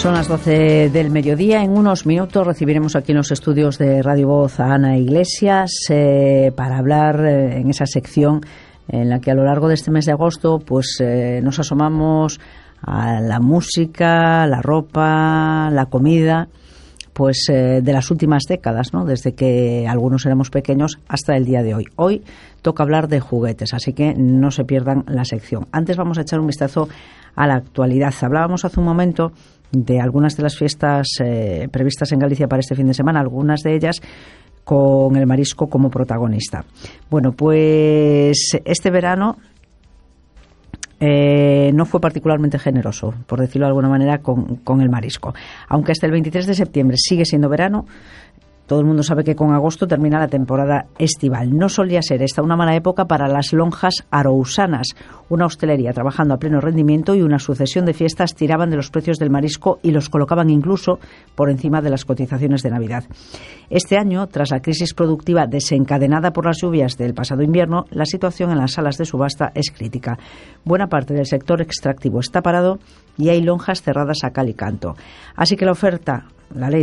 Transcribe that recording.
Son las 12 del mediodía. En unos minutos recibiremos aquí en los estudios de Radio Voz a Ana Iglesias para hablar en esa sección en la que a lo largo de este mes de agosto pues nos asomamos a la música, la ropa, la comida, pues de las últimas décadas, ¿no? Desde que algunos éramos pequeños hasta el día de hoy. Hoy toca hablar de juguetes, así que no se pierdan la sección. Antes vamos a echar un vistazo a la actualidad. Hablábamos hace un momento de algunas de las fiestas previstas en Galicia para este fin de semana, algunas de ellas con el marisco como protagonista. Bueno, pues este verano no fue particularmente generoso, por decirlo de alguna manera, con el marisco. Aunque hasta el 23 de septiembre sigue siendo verano, todo el mundo sabe que con agosto termina la temporada estival. No solía ser esta una mala época para las lonjas arousanas, una hostelería trabajando a pleno rendimiento, y una sucesión de fiestas tiraban de los precios del marisco y los colocaban incluso por encima de las cotizaciones de Navidad. Este año, tras la crisis productiva desencadenada por las lluvias del pasado invierno, la situación en las salas de subasta es crítica. Buena parte del sector extractivo está parado y hay lonjas cerradas a cal y canto. Así que la ley